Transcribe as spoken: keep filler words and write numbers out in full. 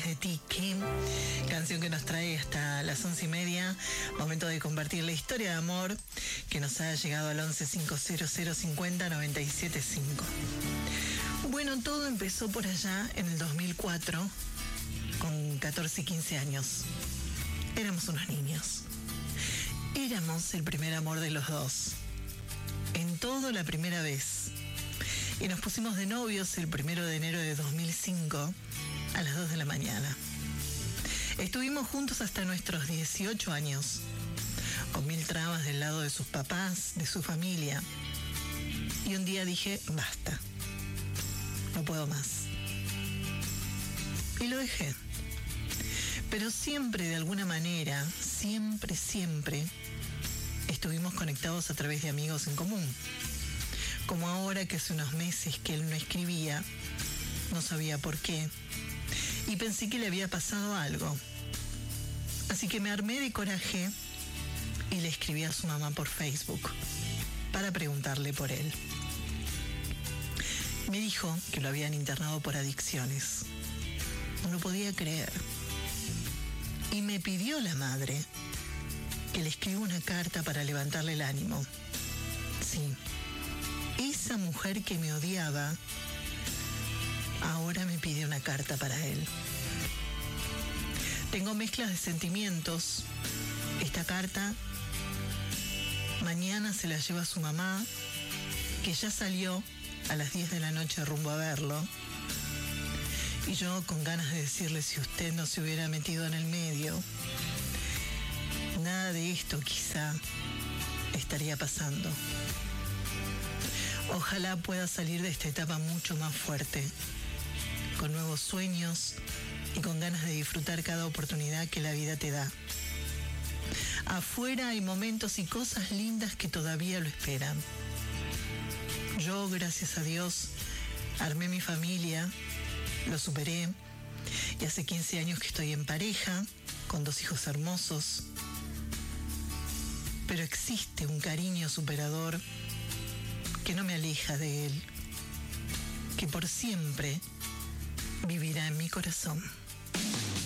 de ti. Qué canción que nos trae hasta las once y media. Momento de compartir la historia de amor que nos ha llegado al once cinco cero cero cincuenta noventa y siete cinco. Bueno, todo empezó por allá en el dos mil cuatro, con catorce y quince años. Éramos unos niños. Éramos el primer amor de los dos. En todo la primera vez. Y nos pusimos de novios el primero de enero de dos mil cinco a las dos de la mañana. Estuvimos juntos hasta nuestros dieciocho años, con mil trabas del lado de sus papás, de su familia. Y un día dije, basta, no puedo más. Y lo dejé. Pero siempre, de alguna manera, siempre, siempre, estuvimos conectados a través de amigos en común. Como ahora que hace unos meses que él no escribía, no sabía por qué, y pensé que le había pasado algo. Así que me armé de coraje y le escribí a su mamá por Facebook para preguntarle por él. Me dijo que lo habían internado por adicciones. No lo podía creer. Y me pidió la madre que le escriba una carta para levantarle el ánimo. Sí, esa mujer que me odiaba ahora me pide una carta para él. Tengo mezclas de sentimientos. Esta carta mañana se la lleva a su mamá, que ya salió a las diez de la noche rumbo a verlo. Y yo con ganas de decirle, si usted no se hubiera metido en el medio, nada de esto quizá estaría pasando. Ojalá pueda salir de esta etapa mucho más fuerte, con nuevos sueños y con ganas de disfrutar cada oportunidad que la vida te da. Afuera hay momentos y cosas lindas que todavía lo esperan. Yo, gracias a Dios, armé mi familia, lo superé, y hace quince años que estoy en pareja, con dos hijos hermosos. Pero existe un cariño superador que no me aleja de él, que por siempre vivirá en mi corazón.